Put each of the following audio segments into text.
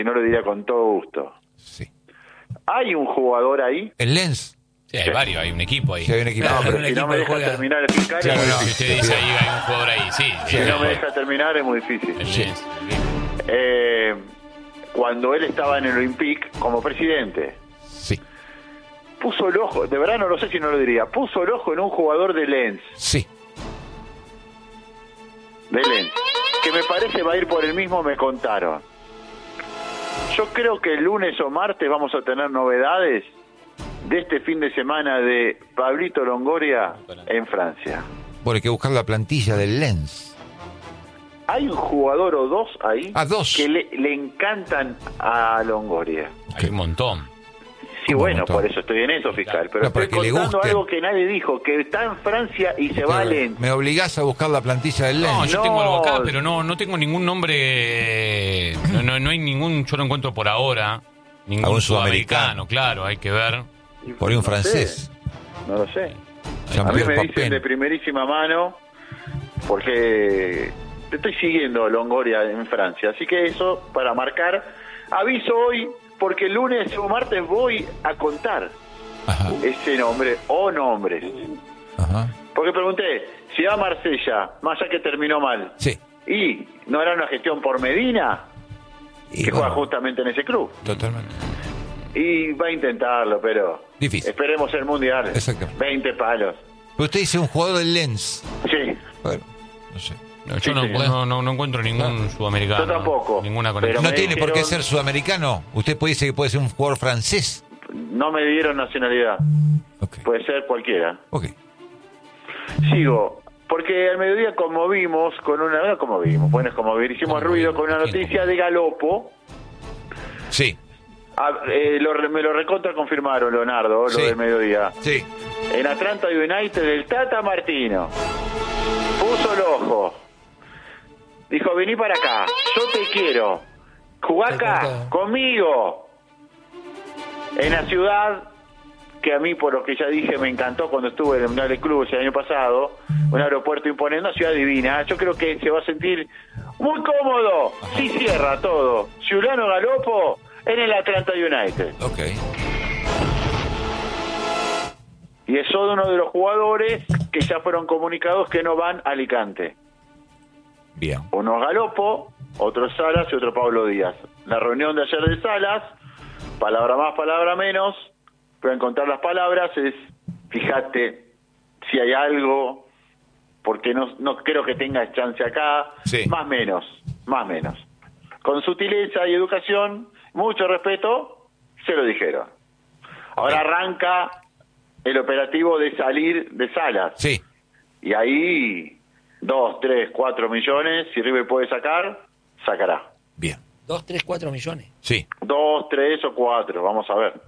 y no lo diría con todo gusto. Sí. ¿Hay un jugador ahí? ¿El Lens? Sí, hay varios, hay un equipo ahí. Sí, hay un equipo. No, pero un si no equipo me que deja juega. terminar el fiscal, Claro, es muy no. Si difícil. usted dice ahí hay un jugador ahí, sí. Si el no me equipo. deja terminar, es muy difícil. El Sí. Lens. Cuando él estaba en el Olympique como presidente, Sí. puso el ojo, de verdad no lo sé si no lo diría, puso el ojo en un jugador de Lens, Sí. que me parece va a ir por el mismo, me contaron. Yo creo que el lunes o martes vamos a tener novedades de este fin de semana de Pablito Longoria en Francia. Bueno, hay que buscar la plantilla del Lens. Hay un jugador o dos ahí dos. que le encantan a Longoria. Hay un montón. Sí, ¿Cómo bueno, montón? por eso estoy en eso, fiscal. Pero No, para estoy que le contando guste. algo que nadie dijo, que está en Francia y se va a Lens. Me obligás a buscar la plantilla del No, Lens. yo No. tengo algo acá, pero no tengo ningún nombre. No hay ningún. Yo no encuentro por ahora. Ningún Algún sudamericano, sudamericano. claro, hay que ver. Por ahí un No sé, francés. No lo sé. A mí Jean-Pierre me dicen Papin. de primerísima mano, porque estoy siguiendo a Longoria en Francia. Así que eso, para marcar, aviso hoy, porque el lunes o martes voy a contar Ajá. ese nombre o nombres. Ajá. Porque pregunté, si va a Marsella, más allá que terminó mal, Sí. y no era una gestión por Medina, Y que juega bueno, justamente en ese club. totalmente. Y va a intentarlo, pero Difícil. esperemos el Mundial. Exactamente. 20 palos. Pero usted dice un jugador del Lens. Sí, Bueno, no sé. No, Sí, yo sí. no encuentro ningún sudamericano. Yo tampoco, Ninguna pero conexión. No me tiene por qué dijeron- ser sudamericano. Usted puede decir que puede ser un jugador francés. no me dieron nacionalidad. Ok. Puede ser cualquiera. Ok. Sigo. Porque al mediodía conmovimos con una... No conmovimos, bueno, es conmovir. Hicimos ruido con una noticia de Galopo. Sí. Me lo recontra confirmaron, Leonardo, Sí. lo del mediodía. Sí. En Atlanta United, el Tata Martino puso el ojo. Dijo, vení para acá, yo te quiero. Jugá Se acá, cortó. conmigo. En la ciudad, que a mí, por lo que ya dije, me encantó cuando estuve en el Mundial de Clubes el año pasado, un aeropuerto imponente, una ciudad divina. Yo creo que se va a sentir muy cómodo si cierra todo. Giuliano Galopo en el Atlanta United. Ok. Y es uno de los jugadores que ya fueron comunicados que no van a Alicante. Bien. Uno es Galopo, otro es Salas y otro Pablo Díaz. La reunión de ayer de Salas, palabra más, palabra menos, pueden contar las palabras, es, fíjate si hay algo, porque no creo que tengas chance acá, Sí. más menos. Con sutileza y educación, mucho respeto, se lo dijeron. Ahora arranca el operativo de salir de Salas. Sí. Y ahí 2, 3, 4 millones, si River puede sacar, sacará. Bien. 2, 3, 4 millones. Sí. 2, 3 o 4, vamos a ver.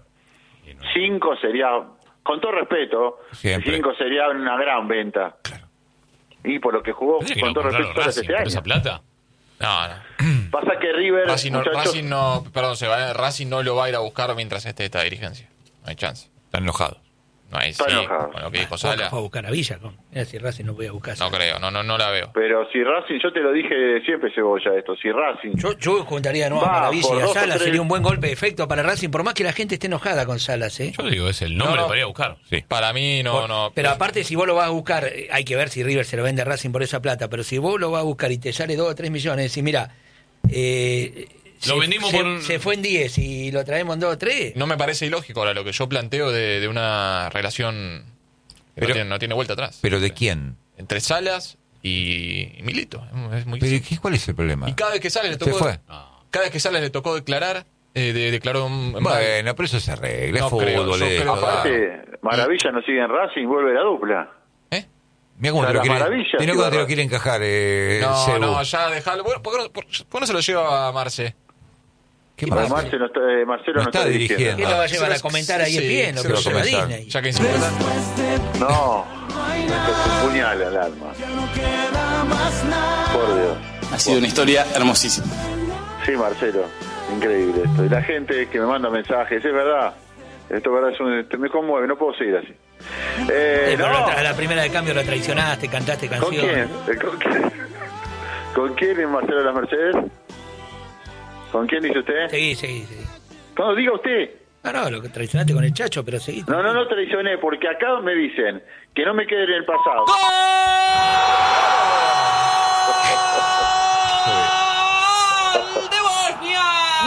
5 sería, con todo respeto, Siempre. 5 sería una gran venta. Claro. Y por lo que jugó, ¿Pensás que con no todo compraron respeto, Racing este por año. esa plata? No. Pasa que River, muchachos, Racing no lo va a ir a buscar mientras esté esta dirigencia. No hay chance. Está enojado. No hay, Está sí, enojado. con lo que dijo Boca Sala. fue a buscar a Villa. Mira si Racing no voy a buscar. No creo, no la veo. pero si Racing, yo te lo dije siempre, Cebolla, esto, si Racing... Yo juntaría de nuevo a Va, Maravilla por y a 2 o Salas. 3. Sería un buen golpe de efecto para Racing, por más que la gente esté enojada con Salas, ¿eh? Yo digo, es el nombre No, no. para ir a buscar. Sí. Para mí no. Pero aparte, si vos lo vas a buscar, hay que ver si River se lo vende a Racing por esa plata, pero si vos lo vas a buscar y te sale 2 o 3 millones, y mira, Lo vendimos por se fue en 10 y lo traemos en 2 o 3. No me parece ilógico ahora lo que yo planteo de una relación que Pero- no tiene vuelta atrás. ¿Pero de quién? Entre Salas y Milito. Es muy ¿Pero cuál es el problema? Y cada vez que Salas le Se tocó. fue. Cada vez que Salas le tocó declarar, declaró mal. Bueno, pero eso se arregla. No Es fútbol. creo, yo esto, creo- dale. Aparte, Maravilla no sigue en Racing, vuelve la dupla. ¿Eh? Mirá cómo O sea, te lo las quiere, maravillas, mirá sí, cómo te lo verdad. quiere encajar, No, Cebu. no, ya dejalo. ¿Por qué no se lo lleva a Marce? ¿Qué Pero pasa? Marcelo No no está está dirigiendo. dirigiendo. ¿Quién lo va a se llevar lo- a comentar ahí sí, en pie? Lo se que lo lleva a comenzar. Disney. Ya que importa. No, esto es un puñal al alma. Por Dios. Ha sido una historia hermosísima. Sí, Marcelo, increíble esto. Y la gente que me manda mensajes, es verdad. Esto es verdad, me conmueve, no puedo seguir así. Pero No, a la primera de cambio la traicionaste, cantaste ¿con canción. quién? ¿Con quién? ¿Con quién en Marcelo de las Mercedes? ¿Con quién dice usted? Seguí. No, diga usted. No, lo que traicionaste con el Chacho, pero seguí. No traicioné, porque acá me dicen que no me quede en el pasado. ¡Gol de Bosnia!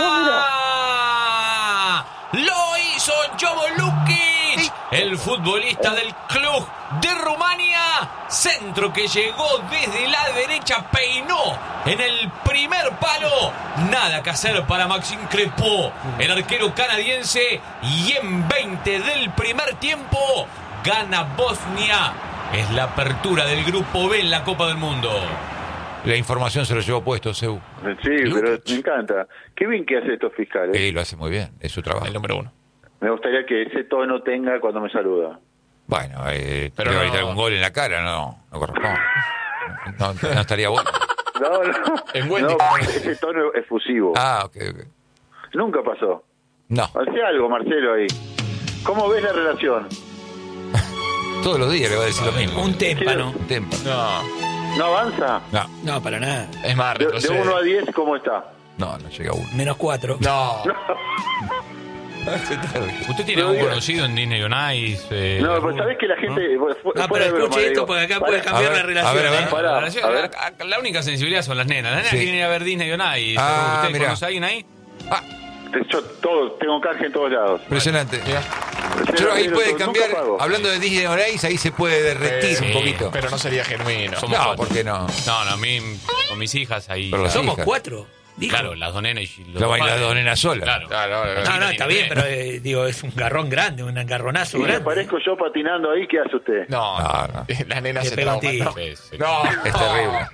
Lo hizo Jovo Lukic, el futbolista del club de Rumania. Centro que llegó desde la derecha, peinó en el primer palo. Nada que hacer para Maxime Crépeau, el arquero canadiense. Y en 20 del primer tiempo gana Bosnia. Es la apertura del grupo B en la Copa del Mundo. La información se lo llevó puesto, Seu. Sí, pero me encanta. Qué bien que hace estos fiscales. Sí, lo hace muy bien, es su trabajo. El número 1. Me gustaría que ese tono tenga cuando me saluda. Bueno, Pero pero no- ahorita algún gol en la cara, no corresponde. No estaría bueno. No. En Wendy. No, ese tono efusivo. Ok. Nunca pasó. No, Hace algo, Marcelo, ahí. ¿Cómo ves la relación? todos los días le va a decir lo mismo. Un témpano. Un témpano. No, ¿No avanza? No, No, para nada. es más, De retrocede. 1 a 10, ¿cómo está? no llega a uno. -4. No, ¿Usted tiene algún conocido en Disney on Ice? No, pues sabés que la gente... No, pero escuche esto porque acá puede cambiar A la ver, relación. a ver. La, Pará, relación- a ver. la única sensibilidad son las nenas. Las nenas Sí. quieren ir a ver Disney on Ice. Ah, ¿Usted mirá. conoce a alguien ahí? Yo tengo canje en todos lados. Impresionante. mirá. Yo ahí Pero puede nunca cambiar, pago. hablando de Disney on Ice, ahí se puede derretir un poquito. Pero no sería genuino. Somos No, cuatro. ¿por qué no? No, a mí, con mis hijas ahí. Pero las Somos hijas. 4. Dijo. Claro, las dos nenas y los La dos baila padres. dos nenas solas. Claro. No, está bien, pero digo, es un garrón grande, un engarronazo Si me grande. aparezco yo patinando ahí, ¿qué hace usted? No, No. las nenas Le se pega un trauman. tiro. No. Sí, sí. No, Es terrible.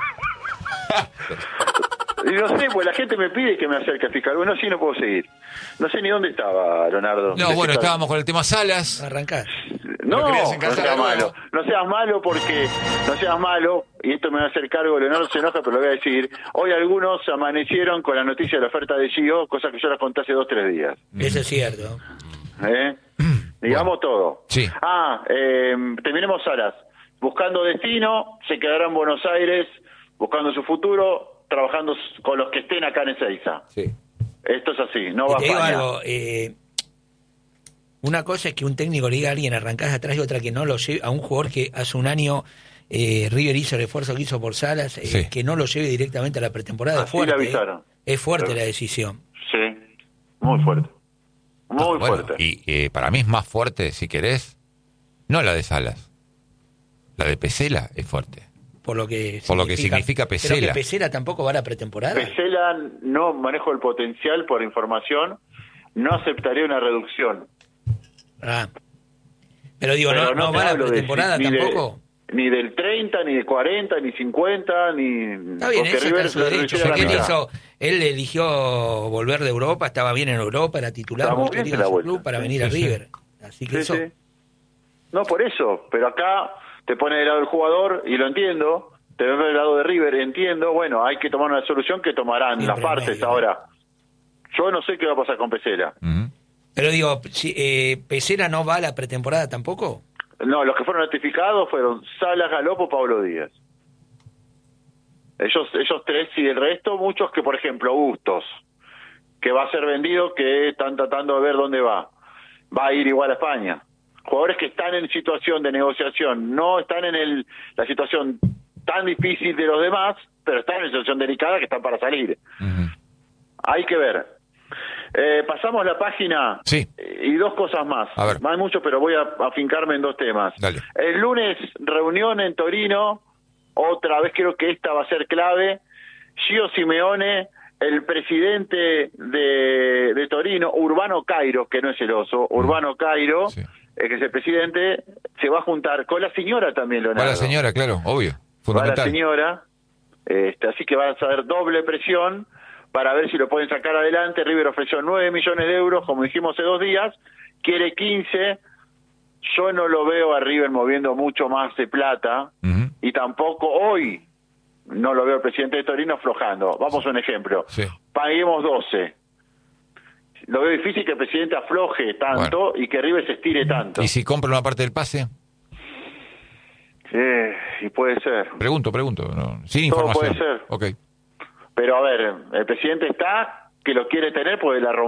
Y no sé, pues la gente me pide que me acerque al fiscal. Bueno, sí, no puedo seguir. No sé ni dónde estaba, Leonardo. No, bueno, estábamos con el tema Salas. Arrancás. No, ¿Lo querías no encajar seas de nuevo? malo. No seas malo porque... No seas malo, y esto me va a hacer cargo, Leonardo se enoja, pero lo voy a decir. Hoy algunos amanecieron con la noticia de la oferta de Gio, cosa que yo la conté hace 2-3 días. Eso es cierto. Digamos todo. Sí. Terminemos Salas. Buscando destino, se quedará en Buenos Aires, buscando su futuro, trabajando con los que estén acá en Ezeiza. Sí. Esto es así, no Y va a te digo España. algo, una cosa es que un técnico le diga a alguien arrancás de atrás y otra que no lo lleve, a un jugador que hace un año River hizo el esfuerzo que hizo por Salas, Sí. que no lo lleve directamente a la pretemporada. Así Es fuerte, le avisaron. Es fuerte Claro. la decisión. Sí, muy fuerte. Muy Bueno, fuerte. y para mí es más fuerte, si querés, no la de Salas. La de Pesela es fuerte. Por lo que significa Pesela. Pero que Pesela tampoco va a la pretemporada. Pesela, no manejo el potencial por información, no aceptaría una reducción. Ah. Pero digo, Pero no te va a la hablo de- pretemporada ni de- tampoco. Ni del 30, ni de 40, ni 50, ni... Está bien, porque eso está River en su se derecho. reduciera a Porque la mitad. él eligió volver de Europa, estaba bien en Europa, era titular, Está muy muy bien querido la en su vuelta. club para Sí, venir a sí, sí. River. Así que Sí, eso. sí. No, por eso. Pero acá te pone del lado del jugador, y lo entiendo. Te ves del lado de River, entiendo. Bueno, hay que tomar una solución que tomarán Bien, las pero partes medio. ahora. Yo no sé qué va a pasar con Pesela. Ujú. Pero digo, si, ¿Pesela no va a la pretemporada tampoco? No, los que fueron notificados fueron Salas, Galopo, Pablo Díaz. Ellos tres, y el resto, muchos que, por ejemplo, Bustos, que va a ser vendido, que están tratando de ver dónde va. Va a ir igual a España. Jugadores que están en situación de negociación, no están en la situación tan difícil de los demás, pero están en situación delicada que están para salir. Ujú. Hay que ver. Pasamos la página. Sí. Y dos cosas más. A ver. No hay mucho, pero voy a afincarme en dos temas. Dale. El lunes, reunión en Torino. Otra vez creo que esta va a ser clave. Gio Simeone, el presidente de Torino, Urbano Cairo, que no es el oso, Urbano Cairo, Sí. que es el presidente, se va a juntar con la señora también, Va Leonardo. la señora, claro, obvio. Va la Fundamental. señora, así que va a haber doble presión para ver si lo pueden sacar adelante. River ofreció 9 millones de euros, como dijimos hace 2 días, quiere 15. Yo no lo veo a River moviendo mucho más de plata, Ujú. y tampoco hoy no lo veo al presidente de Torino aflojando. Vamos a un ejemplo. Sí. Paguemos 12. Lo veo difícil que el presidente afloje tanto y que River se estire tanto. ¿Y si compra una parte del pase? Y puede ser. Pregunto, no, sin Todo información. puede ser. Ok. Pero a ver, el presidente está que lo quiere tener porque la rompió